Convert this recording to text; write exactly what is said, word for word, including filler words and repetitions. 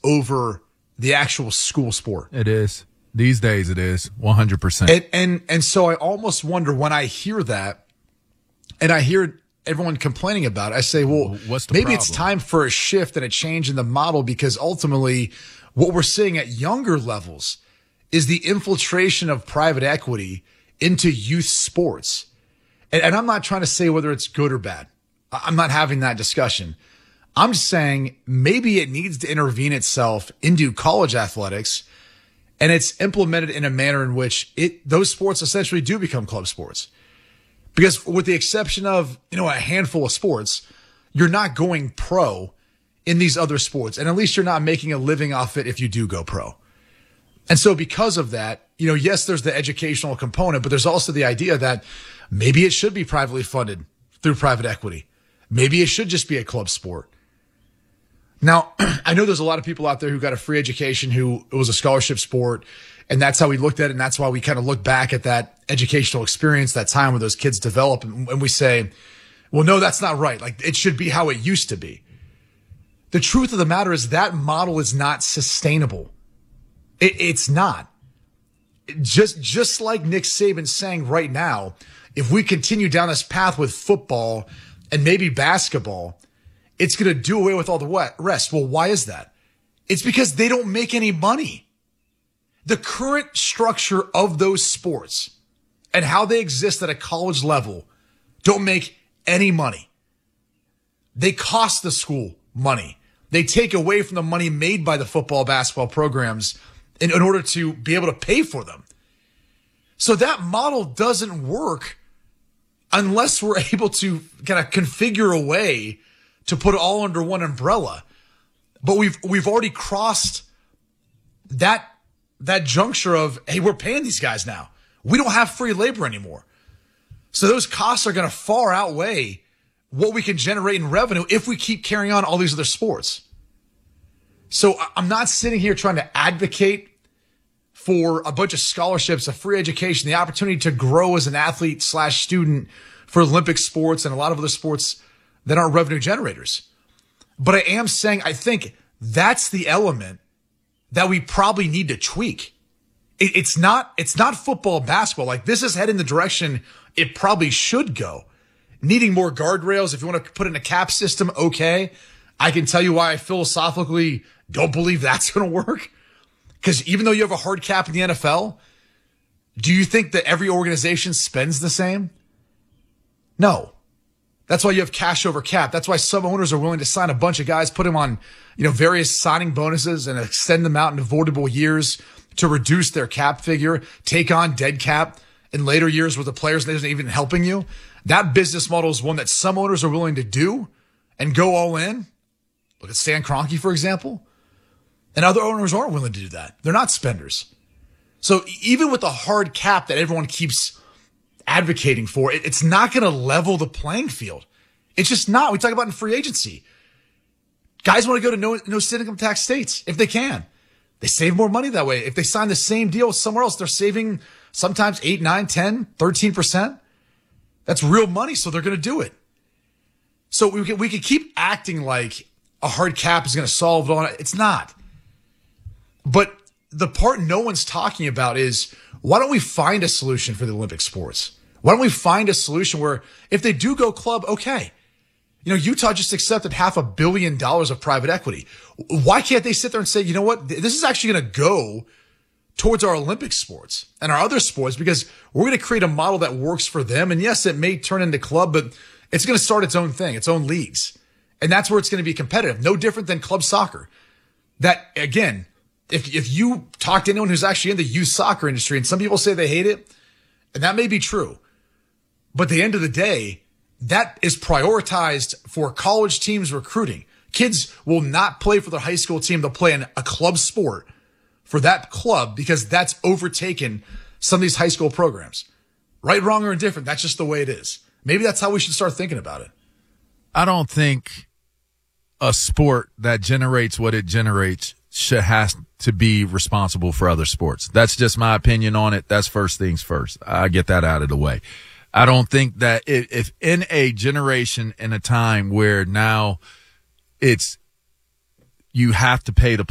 over the actual school sport. It is. These days it is one hundred percent. And, and, and so I almost wonder when I hear that and I hear everyone complaining about it, I say, well, What's the maybe problem? it's time for a shift and a change in the model, because ultimately what we're seeing at younger levels is the infiltration of private equity into youth sports. And, and I'm not trying to say whether it's good or bad. I'm not having that discussion. I'm just saying maybe it needs to intervene itself into college athletics, and it's implemented in a manner in which it those sports essentially do become club sports. Because with the exception of, you know, a handful of sports, you're not going pro in these other sports. And at least you're not making a living off it if you do go pro. And so because of that, you know, yes, there's the educational component, but there's also the idea that maybe it should be privately funded through private equity. Maybe it should just be a club sport. Now, I know there's a lot of people out there who got a free education who it was a scholarship sport, and that's how we looked at it, and that's why we kind of look back at that educational experience, that time where those kids develop, and, and we say, well, no, that's not right. Like, it should be how it used to be. The truth of the matter is that model is not sustainable. It, it's not. Just, just like Nick Saban's saying right now, if we continue down this path with football and maybe basketball, it's going to do away with all the rest. Well, why is that? It's because they don't make any money. The current structure of those sports and how they exist at a college level don't make any money. They cost the school money. They take away from the money made by the football, basketball programs in, in order to be able to pay for them. So that model doesn't work unless we're able to kind of configure a way to put it all under one umbrella. But we've we've already crossed that that juncture of, hey, we're paying these guys now. We don't have free labor anymore. So those costs are going to far outweigh what we can generate in revenue if we keep carrying on all these other sports. So I'm not sitting here trying to advocate for a bunch of scholarships, a free education, the opportunity to grow as an athlete slash student for Olympic sports and a lot of other sports that aren't revenue generators. But I am saying I think that's the element that we probably need to tweak. It, it's not, it's not football, basketball. Like, this is heading the direction it probably should go. Needing more guardrails. If you want to put in a cap system, okay. I can tell you why I philosophically don't believe that's going to work. Because even though you have a hard cap in the N F L, do you think that every organization spends the same? No. That's why you have cash over cap. That's why some owners are willing to sign a bunch of guys, put them on, you know, various signing bonuses and extend them out in avoidable years to reduce their cap figure, take on dead cap in later years where the players isn't even helping you. That business model is one that some owners are willing to do and go all in. Look at Stan Kroenke, for example. And other owners aren't willing to do that. They're not spenders. So even with the hard cap that everyone keeps advocating for, it, it's not going to level the playing field. It's just not. We talk about in free agency. Guys want to go to no, no state income tax states if they can. They save more money that way. If they sign the same deal somewhere else, they're saving sometimes eight, nine, ten, thirteen percent. That's real money, so they're going to do it. So we can, we can keep acting like a hard cap is going to solve it all. It's not. But the part no one's talking about is, why don't we find a solution for the Olympic sports? Why don't we find a solution where if they do go club, okay. You know, Utah just accepted half a billion dollars of private equity. Why can't they sit there and say, you know what, this is actually going to go towards our Olympic sports and our other sports, because we're going to create a model that works for them. And yes, it may turn into club, but it's going to start its own thing, its own leagues. And that's where it's going to be competitive. No different than club soccer. That, again, if if you talk to anyone who's actually in the youth soccer industry, and some people say they hate it, and that may be true, but at the end of the day, that is prioritized for college teams recruiting. Kids will not play for their high school team. They'll play in a club sport for that club because that's overtaken some of these high school programs. Right, wrong, or indifferent, that's just the way it is. Maybe that's how we should start thinking about it. I don't think a sport that generates what it generates should has to be responsible for other sports. That's just my opinion on it. That's first things first. I get that out of the way. I don't think that if, if in a generation, in a time where now it's, you have to pay the